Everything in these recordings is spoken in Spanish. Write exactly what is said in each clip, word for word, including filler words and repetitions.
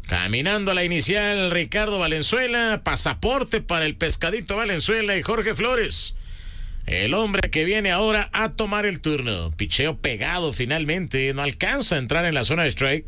Caminando a la inicial, Ricardo Valenzuela, pasaporte para el Pescadito Valenzuela y Jorge Flores. El hombre que viene ahora a tomar el turno. Picheo pegado finalmente, no alcanza a entrar en la zona de strike.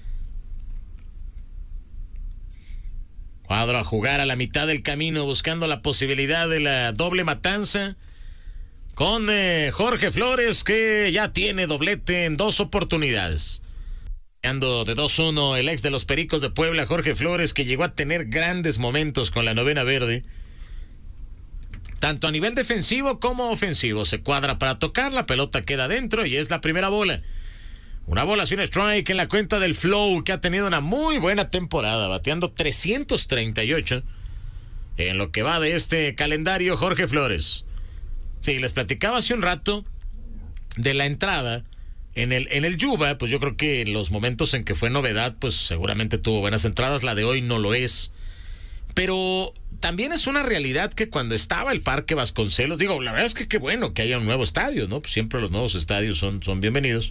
Cuadro a jugar a la mitad del camino buscando la posibilidad de la doble matanza con eh, Jorge Flores, que ya tiene doblete en dos oportunidades. Ando de dos uno el ex de los Pericos de Puebla, Jorge Flores, que llegó a tener grandes momentos con la novena verde, tanto a nivel defensivo como ofensivo. Se cuadra para tocar, la pelota queda adentro y es la primera bola. Una bola sin strike en la cuenta del Flow, que ha tenido una muy buena temporada, bateando trescientos treinta y ocho en lo que va de este calendario, Jorge Flores. Sí, les platicaba hace un rato de la entrada en el, en el Yuba. Pues yo creo que en los momentos en que fue novedad, pues seguramente tuvo buenas entradas. La de hoy no lo es. Pero también es una realidad que cuando estaba el Parque Vasconcelos, digo, la verdad es que qué bueno que haya un nuevo estadio, ¿no? Pues siempre los nuevos estadios son, son bienvenidos.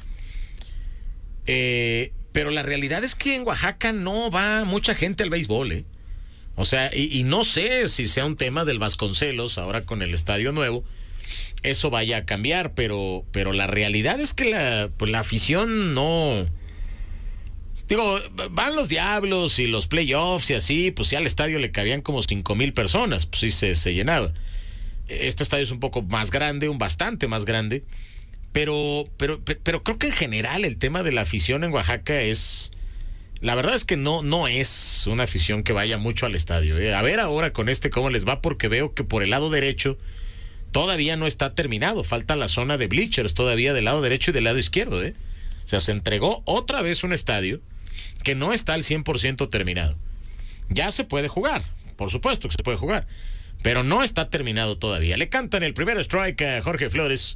Eh, pero la realidad es que en Oaxaca no va mucha gente al béisbol, ¿eh? O sea, y, y no sé si sea un tema del Vasconcelos, ahora con el estadio nuevo, eso vaya a cambiar, pero, pero la realidad es que la, pues la afición no... Digo, van los Diablos y los playoffs y así, pues ya al estadio le cabían como cinco mil personas, pues sí se, se llenaba. Este estadio es un poco más grande, un bastante más grande. Pero, pero, pero creo que en general el tema de la afición en Oaxaca es... La verdad es que no, no es una afición que vaya mucho al estadio, ¿eh? A ver ahora con este cómo les va, porque veo que por el lado derecho todavía no está terminado. Falta la zona de bleachers todavía del lado derecho y del lado izquierdo, ¿eh? O sea, se entregó otra vez un estadio que no está al cien por ciento terminado. Ya se puede jugar, por supuesto que se puede jugar, pero no está terminado todavía. Le cantan el primer strike a Jorge Flores.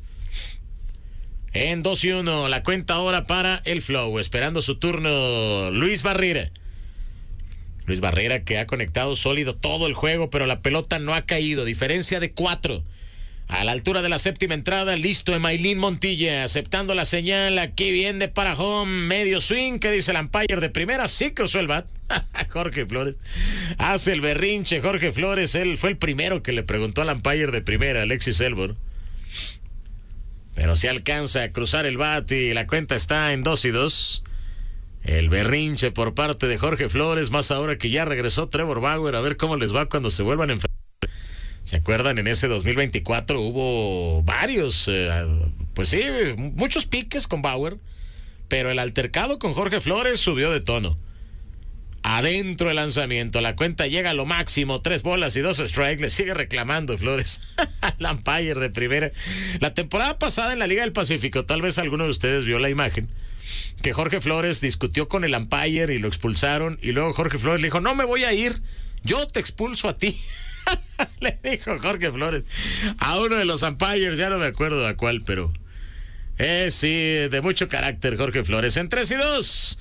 En dos y uno, la cuenta ahora para el Flow, esperando su turno Luis Barrera. Luis Barrera, que ha conectado sólido todo el juego, pero la pelota no ha caído, diferencia de cuatro. A la altura de la séptima entrada, listo Emailín Montilla, aceptando la señal, aquí viene para home, medio swing, que dice el umpire de primera, sí cruzó el bat. Jorge Flores hace el berrinche. Jorge Flores, él fue el primero que le preguntó al umpire de primera, Alexis Elbor. Pero si alcanza a cruzar el bat y la cuenta está en dos y dos. El berrinche por parte de Jorge Flores, más ahora que ya regresó Trevor Bauer, a ver cómo les va cuando se vuelvan a enfrentar. ¿Se acuerdan? En ese dos mil veinticuatro hubo varios, eh, pues sí, muchos piques con Bauer, pero el altercado con Jorge Flores subió de tono. Adentro el lanzamiento, la cuenta llega a lo máximo, tres bolas y dos strikes, le sigue reclamando Flores al umpire de primera. La temporada pasada en la Liga del Pacífico, tal vez alguno de ustedes vio la imagen, que Jorge Flores discutió con el umpire y lo expulsaron, y luego Jorge Flores le dijo, no me voy a ir, yo te expulso a ti. Le dijo Jorge Flores a uno de los umpires, ya no me acuerdo a cuál, pero eh, sí, de mucho carácter Jorge Flores. En tres y dos,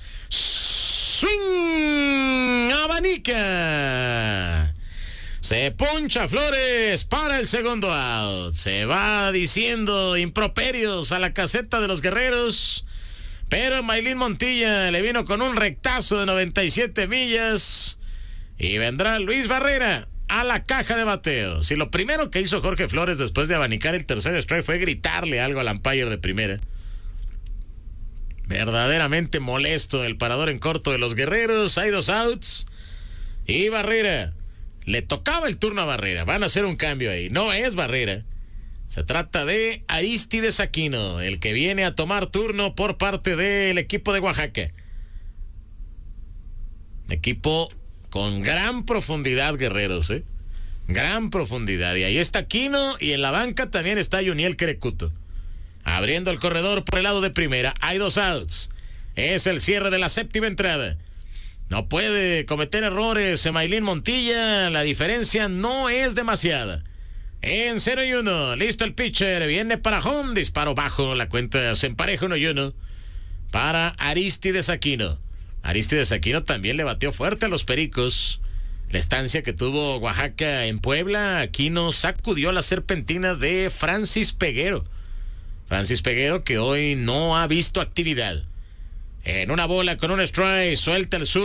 swing, abanica, se poncha Flores para el segundo out, se va diciendo improperios a la caseta de los guerreros, pero Emailín Montilla le vino con un rectazo de noventa y siete millas y vendrá Luis Barrera a la caja de bateo. Si lo primero que hizo Jorge Flores después de abanicar el tercer strike fue gritarle algo al umpire de primera, verdaderamente molesto el parador en corto de los guerreros. Hay dos outs y Barrera, le tocaba el turno a Barrera. Van a hacer un cambio ahí, no es Barrera, se trata de Aristides Aquino, el que viene a tomar turno por parte del equipo de Oaxaca. Equipo con gran profundidad, guerreros, ¿eh? Gran profundidad. Y ahí está Aquino, y en la banca también está Yuniel Querecuto. Abriendo el corredor por el lado de primera. Hay dos outs. Es el cierre de la séptima entrada. No puede cometer errores Emailín Montilla. La diferencia no es demasiada. En cero y uno. Listo el pitcher. Viene para home. Disparo bajo. La cuenta se empareja uno y uno para Aristides Aquino. Aristides Aquino también le batió fuerte a los Pericos. La estancia que tuvo Oaxaca en Puebla, Aquino sacudió la serpentina de Francis Peguero. Francis Peguero, que hoy no ha visto actividad. En una bola con un strike, suelta el sur.